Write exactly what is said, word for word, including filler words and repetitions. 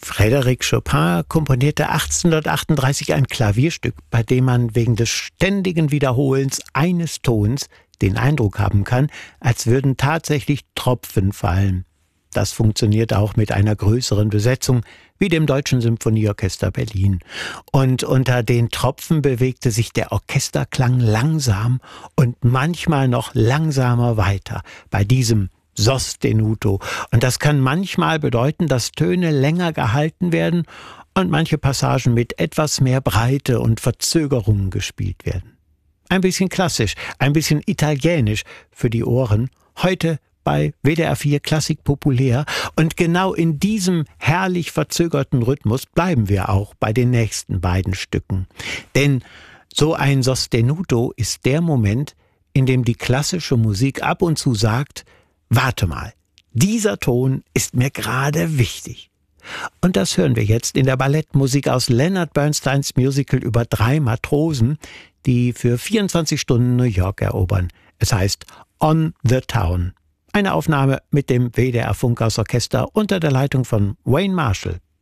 Frédéric Chopin komponierte achtzehnhundertachtunddreißig ein Klavierstück, bei dem man wegen des ständigen Wiederholens eines Tons den Eindruck haben kann, als würden tatsächlich Tropfen fallen. Das funktioniert auch mit einer größeren Besetzung, wie dem Deutschen Symphonieorchester Berlin. Und unter den Tropfen bewegte sich der Orchesterklang langsam und manchmal noch langsamer weiter bei diesem Sostenuto. Und das kann manchmal bedeuten, dass Töne länger gehalten werden und manche Passagen mit etwas mehr Breite und Verzögerungen gespielt werden. Ein bisschen klassisch, ein bisschen italienisch für die Ohren. Heute bei W D R vier Klassik populär. Und genau in diesem herrlich verzögerten Rhythmus bleiben wir auch bei den nächsten beiden Stücken. Denn so ein Sostenuto ist der Moment, in dem die klassische Musik ab und zu sagt: Warte mal, dieser Ton ist mir gerade wichtig. Und das hören wir jetzt in der Ballettmusik aus Leonard Bernsteins Musical über drei Matrosen, die für vierundzwanzig Stunden New York erobern. Es heißt On the Town. Eine Aufnahme mit dem W D R Funkhausorchester unter der Leitung von Wayne Marshall.